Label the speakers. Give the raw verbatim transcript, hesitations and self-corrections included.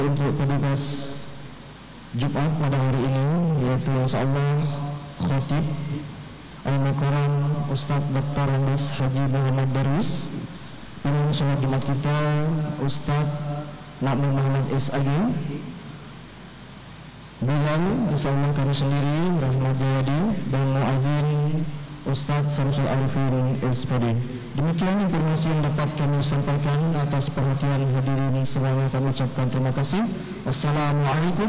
Speaker 1: untuk petugas Jumat pada hari ini, yaitu insyaallah khatib Al-Mukarram Ustaz Doktor Andes Haji Muhammad Darwis, imam sholat Jumat kita Ustaz Makmum Muhammad S. Agi, Bilal insyaallah kami sendiri Rahmat Jayadi, dan muazin Ustaz Samsul Arifin S P D. Demikian informasi yang dapat kami sampaikan. Atas perhatian hadirin semuanya kami ucapkan terima kasih. Wassalamualaikum